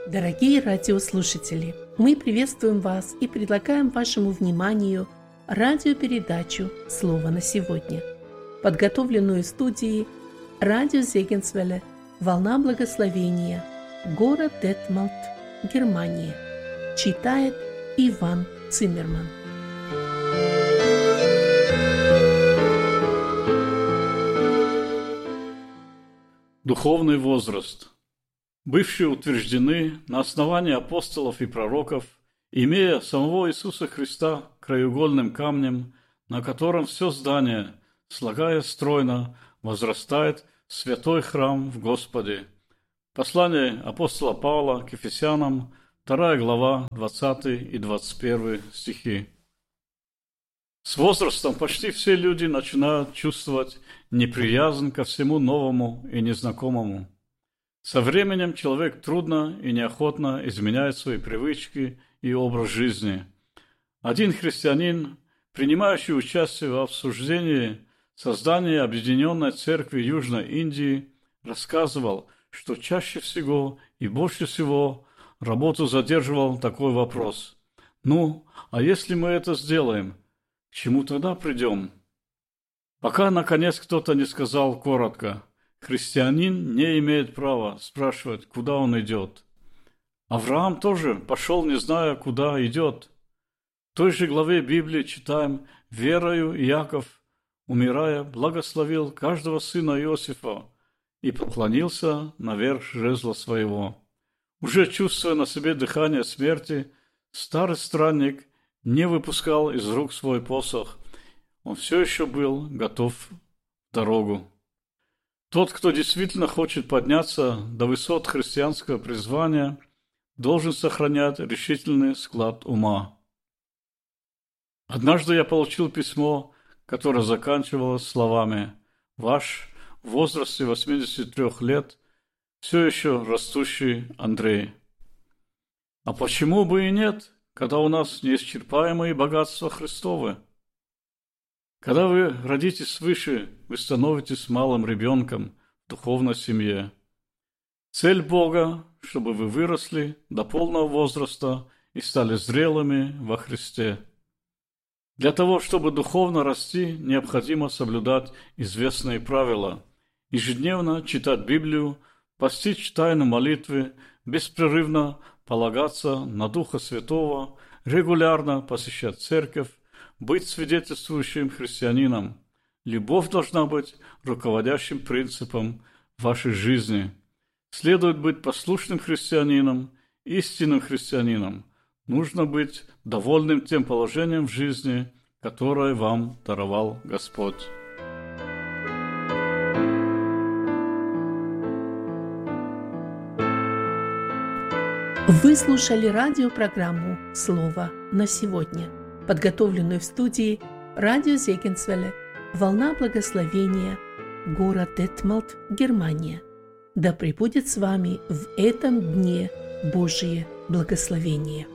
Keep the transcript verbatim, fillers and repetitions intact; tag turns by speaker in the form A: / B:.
A: Дорогие радиослушатели, мы приветствуем вас и предлагаем вашему вниманию радиопередачу «Слово на сегодня», подготовленную студией радио Зегенсвелле «Волна благословения», город Детмалт, Германия. Читает Иван Циммерман.
B: Духовный возраст. Бывшие утверждены на основании апостолов и пророков, имея самого Иисуса Христа краеугольным камнем, на котором все здание, слагаясь стройно, возрастает в святой храм в Господе. Послание апостола Павла к Ефесянам, вторая глава, двадцатый и двадцать первый стихи. С возрастом почти все люди начинают чувствовать неприязнь ко всему новому и незнакомому. Со временем человек трудно и неохотно изменяет свои привычки и образ жизни. Один христианин, принимающий участие в обсуждении создания Объединенной Церкви Южной Индии, рассказывал, что чаще всего и больше всего работу задерживал такой вопрос: «Ну, а если мы это сделаем, к чему тогда придем?» Пока, наконец, кто-то не сказал коротко: христианин не имеет права спрашивать, куда он идет. Авраам тоже пошел, не зная, куда идет. В той же главе Библии читаем: «Верою Иаков, умирая, благословил каждого сына Иосифа и поклонился наверх жезла своего». Уже чувствуя на себе дыхание смерти, старый странник не выпускал из рук свой посох. Он все еще был готов в дорогу. Тот, кто действительно хочет подняться до высот христианского призвания, должен сохранять решительный склад ума. Однажды я получил письмо, которое заканчивалось словами: «Ваш в возрасте восьмидесяти трёх лет все еще растущий Андрей». А почему бы и нет, когда у нас неисчерпаемые богатства Христовы? Когда вы родитесь свыше, вы становитесь малым ребенком в духовной семье. Цель Бога, чтобы вы выросли до полного возраста и стали зрелыми во Христе. Для того, чтобы духовно расти, необходимо соблюдать известные правила: ежедневно читать Библию, постичь тайну молитвы, беспрерывно полагаться на Духа Святого, регулярно посещать церковь, быть свидетельствующим христианином. Любовь должна быть руководящим принципом вашей жизни. Следует быть послушным христианином, истинным христианином. Нужно быть довольным тем положением в жизни, которое вам даровал Господь.
A: Вы слушали радиопрограмму «Слово на сегодня», подготовленную в студии радио Зегенсвелле «Волна благословения», город Детмалт, Германия. Да пребудет с вами в этом дне Божие благословение.